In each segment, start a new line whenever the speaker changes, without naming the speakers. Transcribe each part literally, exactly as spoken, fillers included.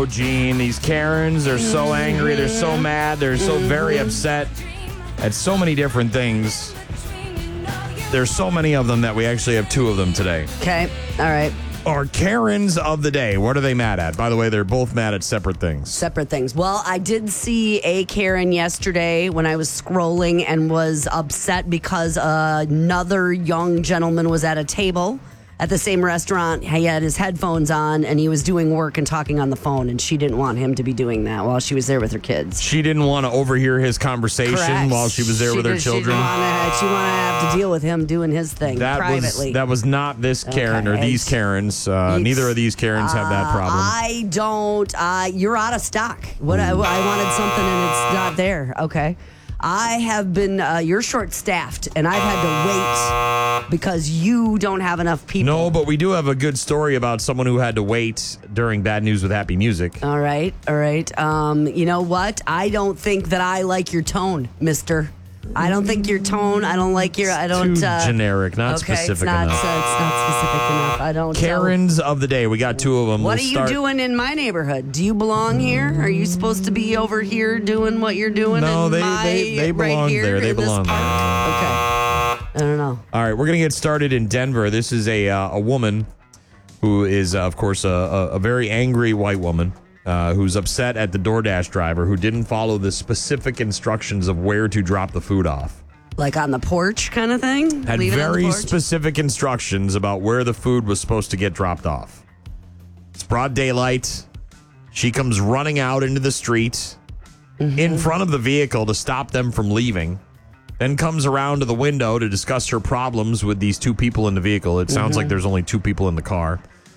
Gene, these Karens, they're so angry, they're so mad, they're so very upset at so many different things. There's so many of them that we actually have two of them today.
Okay, all right.
Our Karens of the day. What are they mad at? By the way, they're both mad at separate things.
Separate things. Well, I did see a Karen yesterday when I was scrolling and was upset because another young gentleman was at a table at the same restaurant. He had his headphones on and he was doing work and talking on the phone, and she didn't want him to be doing that while she was there with her kids.
She didn't want to overhear his conversation
Correct.
while she was there
she
with her
did,
children.
She didn't want to, she wanted to have to deal with him doing his thing
that
privately.
Was, that was not this Karen
Okay.
or these Karens. Uh, neither of these Karens have that problem.
I don't. Uh, you're out of stock. What I, I wanted something and it's not there. Okay. I have been, uh, you're short staffed and I've had to wait because you don't have enough people.
No, but we do have a good story about someone who had to wait during Bad News with Happy Music.
All right. All right. Um, you know what? I don't think that I like your tone, mister. I don't think your tone. I don't like your. I don't.
Too
uh,
generic, not
okay,
specific
it's not,
enough.
Uh, it's not specific enough. I don't.
Karens of the day. We got two of them.
What
we'll
are you
start...
doing in my neighborhood? Do you belong here? Are you supposed to be over here doing what you're doing?
No,
in
they
my,
they, they belong
right here
there. They
in this
belong there.
park? Okay. I don't know.
All right, we're gonna get started in Denver. This is a uh, a woman who is, uh, of course, a, a, a very angry white woman uh, who's upset at the DoorDash driver who didn't follow the specific instructions of where to drop the food off.
Like on the porch kind of thing?
Had
Leave it on the
very
porch?
specific instructions about where the food was supposed to get dropped off. It's broad daylight. She comes running out into the street mm-hmm. in front of the vehicle to stop them from leaving. Then comes around to the window to discuss her problems with these two people in the vehicle. It sounds mm-hmm. like there's only two people in the car.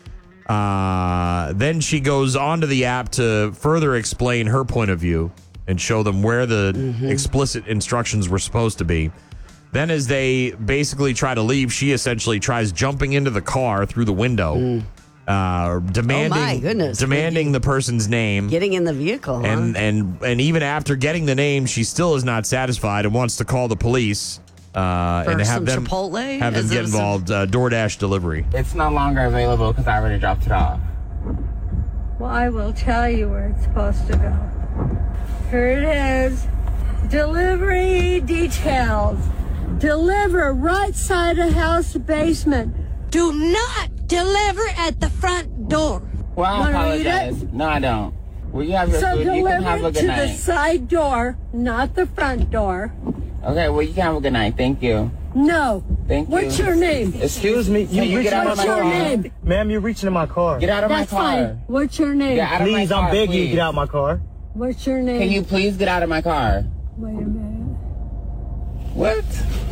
Uh, then she goes onto the app to further explain her point of view and show them where the mm-hmm. explicit instructions were supposed to be. Then as they basically try to leave, she essentially tries jumping into the car through the window, mm. uh, demanding
oh my goodness.
demanding the person's name.
Getting in the vehicle, huh?
And, and, and even after getting the name, she still is not satisfied and wants to call the police uh,
For
and have
some
them,
Chipotle?
have them
Is
get
it some-
involved. Uh, DoorDash delivery.
It's no longer available because I already dropped it off.
Well, I will tell you where it's supposed to go. Here it is. Delivery details. Deliver right side of house basement. Do not deliver at the front door.
Well, I
Wanna read
apologize.
it?
No, I don't. Well, you have your
So
food. You can have
deliver
a
it
good
to
night.
the side door, not the front door.
Okay, well, you can have a good night. Thank you.
No.
Thank you.
What's your name?
Excuse me. You, you get out of
What's
my
your
car.
name?
Ma'am, you're reaching in my car.
Get out of
That's
my car.
fine. What's your name?
Get out of
Please,
my car,
I'm begging you
please.
to get out of my car.
What's your name?
Can you please get out of my car?
Wait a minute.
What?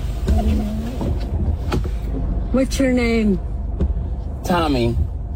What's your name?
Tommy.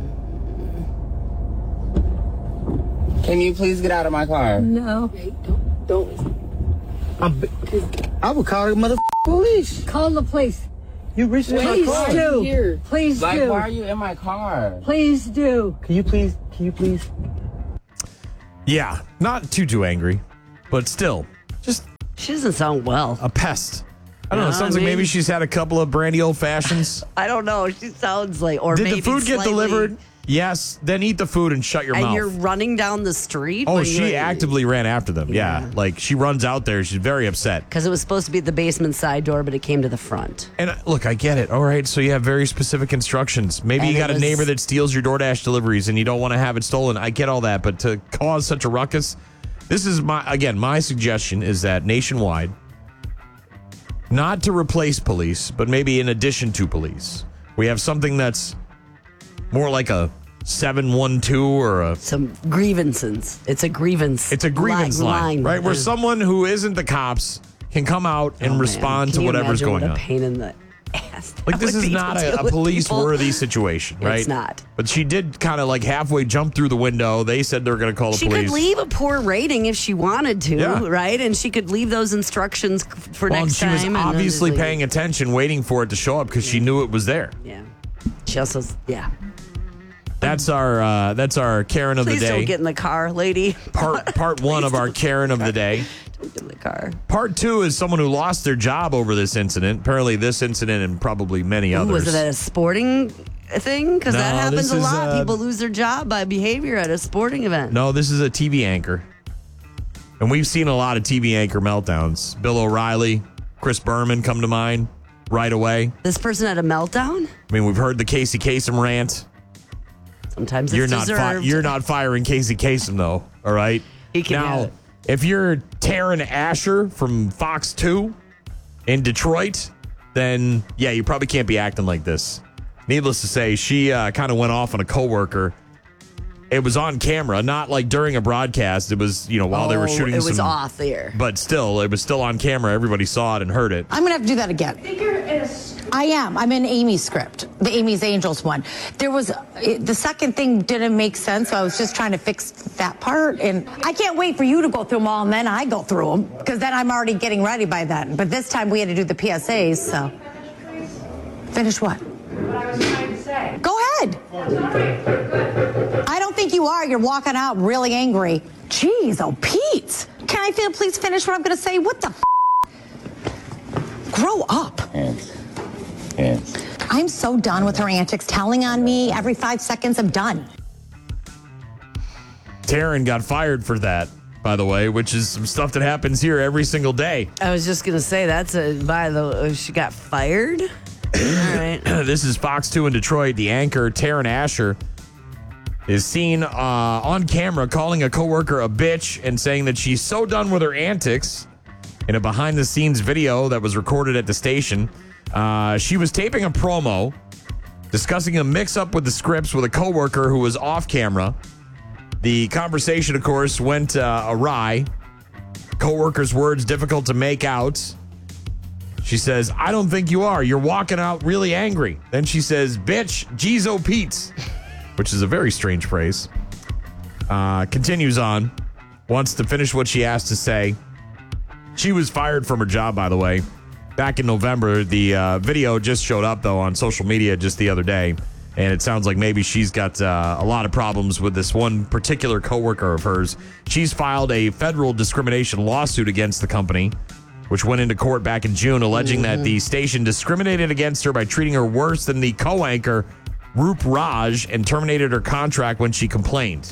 Can you please get out of my car?
No.
Don't, don't.
I'm be- I will call the mother police.
Call the police.
You reaching in my
Please
car.
do.
Here.
Please
Like,
do.
why are you in my car?
Please do.
Can you please? Can you please?
Yeah, not too, too angry, but still, just
She doesn't sound well.
a pest. I don't know. It
No,
sounds
I
like maybe
mean-
she's had a couple of brandy old fashions.
I don't know. She sounds like, or
Did
maybe
the food get
slightly-
delivered? Yes. Then eat the food and shut your
And
mouth.
you're running down the street?
oh, she actively ran after them. Yeah.
Yeah.
Like she runs out there. She's very upset.
Because it was supposed to be the basement side door, but it came to the front.
And uh, look, I get it. All right. So you have very specific instructions. Maybe
And
you
it
got a
was-
neighbor that steals your DoorDash deliveries and you don't want to have it stolen. I get all that. But to cause such a ruckus, this is my, again, my suggestion is that nationwide, not to replace police, but maybe in addition to police, we have something that's more like a seven one two or a
Some grievances. It's a grievance.
it's a grievance
li-
line, right? Where
Yeah.
someone who isn't the cops can come out and
Oh, man.
respond
Can
to
you
whatever's
imagine
going
what
on.
a pain in the ass. that
Like this
would
is
be to
not
deal
a, a
with
police
people.
worthy situation, right?
It's not.
But she did kind of like halfway jump through the window. They said they were going to call the
She
police.
could leave a poor rating if she wanted to,
Yeah.
right? And she could leave those instructions for
well, and
next
she
time.
was
and then
obviously
just leave.
paying attention, waiting for it to show up because she knew it was there.
Yeah. She also, yeah.
That's our uh, that's our Karen of
Please
the day.
don't get in the car, lady.
part part one of our Karen of the day.
Don't get in the car.
Part two is someone who lost their job over this incident. Apparently, this incident and probably many
Ooh,
others.
was it at a sporting thing? Because
No,
that happens
this
a
is,
lot.
uh,
People lose their job by behavior at a sporting event.
No, this is a T V anchor. And we've seen a lot of T V anchor meltdowns. Bill O'Reilly, Chris Berman come to mind right away.
This person had a meltdown?
I mean, we've heard the Casey Kasem rant.
Sometimes it's
You're not fi-
deserved.
you're not firing Casey Kasem, though, all right?
He can have
now,
it.
if you're Taryn Asher from Fox two in Detroit, then, yeah, you probably can't be acting like this. Needless to say, she uh, kind of went off on a coworker. It was on camera, not like during a broadcast. It was, you know, while they were
Oh,
shooting
it was
some,
off the air.
But still, it was still on camera. Everybody saw it and heard it.
I'm going to have to do that again. I am. I'm in Amy's script, the Amy's Angels one. There was, it, the second thing didn't make sense, so I was just trying to fix that part. And I can't wait for you to go through them all, and then I go through them, because then I'm already getting ready by then. But this time we had to do the P S As, so. Finish what?
What I was trying to say.
Go ahead. I don't think you are. You're walking out really angry. Jeez, oh, Pete. Can I feel, please finish what I'm going to say? What the f? Grow up.
Hands. Hands.
I'm so done with her antics, telling on me every five seconds. I'm done.
Taryn got fired for that, by the way, which is some stuff that happens here every single day.
I was just going to say, that's a, by the, she got fired? All right.
This is Fox two in Detroit. The anchor, Taryn Asher, is seen uh, on camera calling a coworker a bitch and saying that she's so done with her antics. In a behind-the-scenes video that was recorded at the station, uh, she was taping a promo, discussing a mix-up with the scripts with a coworker who was off camera. The conversation, of course, went uh, awry. Coworker's words difficult to make out. She says, "I don't think you are. You're walking out really angry." Then she says, "Bitch, geez, oh Pete," which is a very strange phrase. Uh, continues on. Wants to finish what she has to say. She was fired from her job, by the way, back in November. The uh, video just showed up, though, on social media just the other day. And it sounds like maybe she's got uh, a lot of problems with this one particular coworker of hers. She's filed a federal discrimination lawsuit against the company, which went into court back in June, alleging mm-hmm. that the station discriminated against her by treating her worse than the co-anchor, Roop Raj, and terminated her contract when she complained.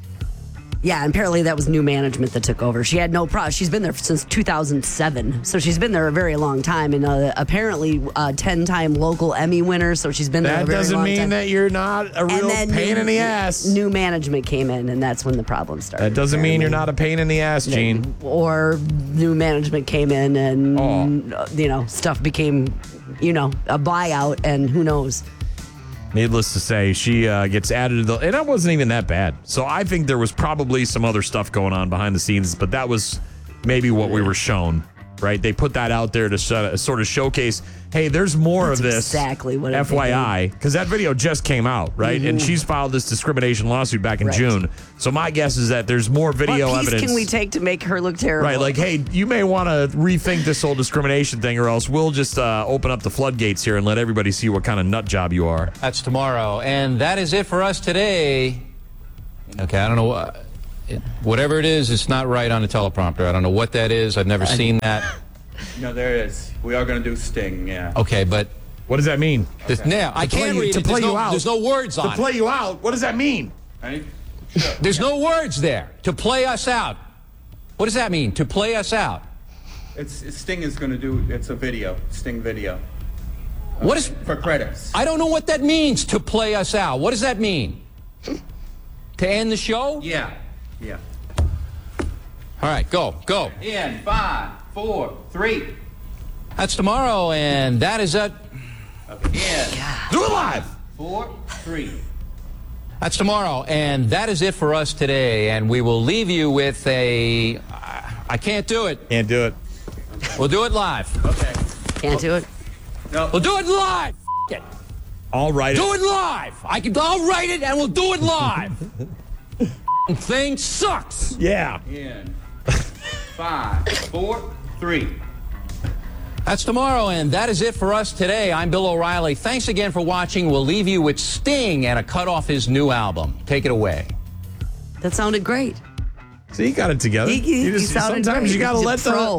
Yeah, and apparently that was new management that took over. She had no problem. She's been there since two thousand seven, so she's been there a very long time, and uh, apparently a ten-time local Emmy winner, so she's been there
That
a very
doesn't
long
mean
time.
that you're not a real pain
new,
in the ass.
New management came in, and that's when the problem started.
That doesn't mean you're not a pain in the ass, Gene.
Or new management came in, and,
Oh.
you know, stuff became, you know, a buyout, and who knows.
Needless to say, she uh, gets added to the... And that wasn't even that bad. So I think there was probably some other stuff going on behind the scenes, but that was maybe what we were shown, right? They put that out there to sort of, sort of showcase, hey, there's more
That's
of this.
exactly what I'm
F Y I, because that video just came out, right? Mm-hmm. And she's filed this discrimination lawsuit back in
Right.
June. So my guess is that there's more video
What piece
evidence.
can we take to make her look terrible?
Right, like, hey, you may want to rethink this whole discrimination thing, or else we'll just uh, open up the floodgates here and let everybody see what kind of nut job you are.
That's tomorrow. And that is it for us today. Okay, I don't know what. Whatever it is, it's not right on the teleprompter. I don't know what that is. I've never seen that.
No, there is. We are going to do Sting, yeah.
Okay, but
What does that mean?
this, now I
To play
can't
you-
read
to
it.
play
There's
you
no,
out.
there's no words
To
on
play
it.
you out, what does that mean?
Ready?
There's no words there. To play us out. What does that mean? To play us out.
It's, it's Sting is going to do, it's a video, Sting video.
What is?
For credits.
I don't know what that means. To play us out. What does that mean? To end the show?
Yeah, yeah.
All right, go, go.
In five, four, three.
That's tomorrow, and that is it.
In
Do it live!
four, three.
That's tomorrow, and that is it for us today. And we will leave you with a. I can't do it.
Can't do it.
We'll do it live.
Okay.
Can't do it.
No.
We'll do it live. F- it.
All right.
Do it live. I can. I'll write it, and we'll do it live. F- thing sucks.
Yeah.
In five, four, three.
That's tomorrow, and that is it for us today. I'm Bill O'Reilly. Thanks again for watching. We'll leave you with Sting and a cut off his new album. Take it away.
That sounded great.
So you got it together.
He, he,
You
he
just-
sounded
sometimes
great.
you got to
He's a
let
pro.
the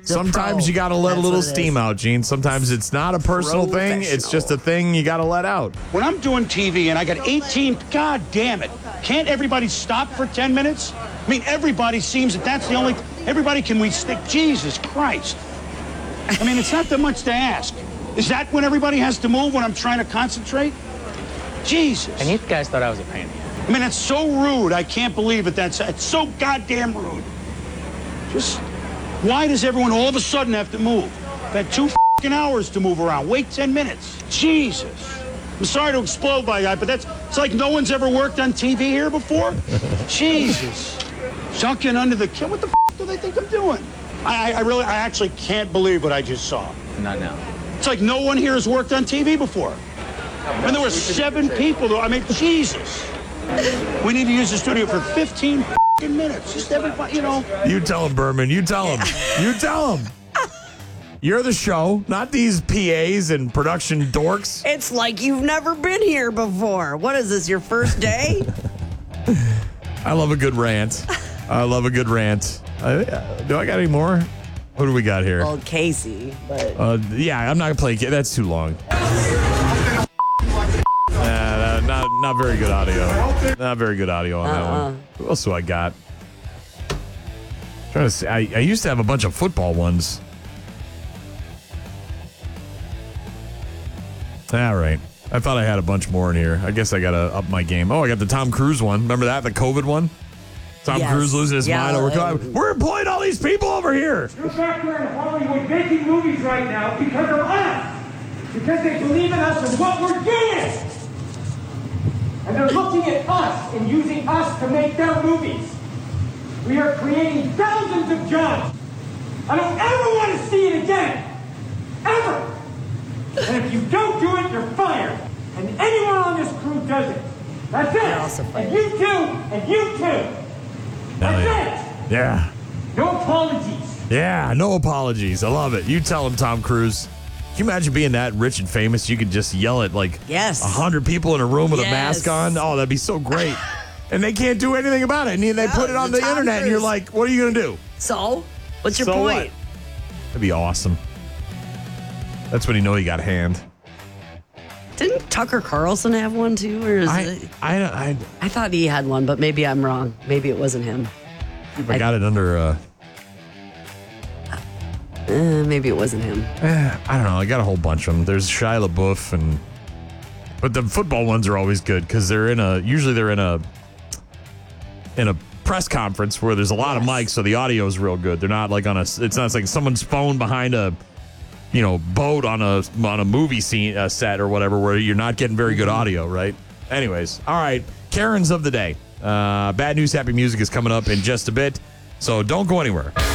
Sometimes
pro.
you got to let
That's
a little
what it
steam
is.
out, Gene. Sometimes it's not a personal thing. It's just a thing you got to let out.
When I'm doing T V and I got eighteen, God damn it. Can't everybody stop for ten minutes? I mean, everybody seems that that's the only, everybody can we stick, Jesus Christ. I mean, it's not that much to ask. Is that when everybody has to move when I'm trying to concentrate? Jesus.
And you guys thought I was a pain.
I mean, that's so rude. I can't believe it. That's, it's so goddamn rude. Just, why does everyone all of a sudden have to move? I've had two fucking hours to move around. Wait ten minutes. Jesus. I'm sorry to explode by that, but that's, it's like no one's ever worked on T V here before. Jesus. Sunken under the, what the f*** do they think I'm doing? I, I really, I actually can't believe what I just saw.
Not now.
It's like no one here has worked on T V before. And there were seven people, though. I mean, Jesus. We need to use the studio for fifteen f***ing minutes. Just everybody, you know.
You tell him, Berman. You tell him. You tell him. You're the show, not these P As and production dorks.
It's like you've never been here before. What is this, your first day?
I love a good rant. I love a good rant. Uh, do I got any more? Who do we got here?
Well, Casey, but
Uh, yeah, I'm not gonna play. That's too long. Uh, not not very good audio. Not very good audio on that one. Who else do I got? Trying to see. I, I used to have a bunch of football ones. All right. I thought I had a bunch more in here. I guess I gotta up my game. Oh, I got the Tom Cruise one. Remember that? The COVID one? Tom
Yes.
Cruise losing his
Yeah,
mind over
um,
COVID. We're employing all these people over here.
You're back there in Hollywood making movies right now because of us. Because they believe in us and what we're doing. And they're looking at us and using us to make their movies. We are creating thousands of jobs. I don't ever want to see it again. Ever. And if you don't do it, you're fired. And anyone on this crew does it. That's it.
They're also fired.
And you too, and you too. That's
yeah.
it.
Yeah.
No apologies.
Yeah, no apologies. I love it. You tell him, Tom Cruise. Can you imagine being that rich and famous? You could just yell at like
Yes.
a hundred people in a room with
Yes.
a mask on. Oh, that'd be so great. And they can't do anything about it. And they
No,
put it on the
Tom
internet, and you're
Cruise.
like, what are you going to do?
so what's your
So
point?
what? That'd be awesome. That's when you know you got hand.
Didn't Tucker Carlson have one too, or is
I,
it?
I, I,
I thought he had one, but maybe I'm wrong. Maybe it wasn't him.
I got it under, uh,
Uh, maybe it wasn't him.
eh, I don't know. I got a whole bunch of them. There's Shia LaBeouf, and but the football ones are always good because they're in a, usually they're in a, in a press conference where there's a lot of mics, so the audio is real good. They're not like on a, it's not like someone's phone behind a, you know, boat on a on a movie scene uh, set or whatever, where you're not getting very good audio, right? Anyways, all right, Karens of the day. Uh, Bad News, Happy Music is coming up in just a bit, so don't go anywhere.